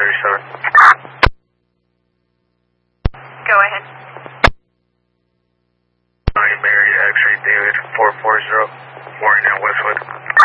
37. Go ahead. Mary X-ray David 440, Morgan and Westwood.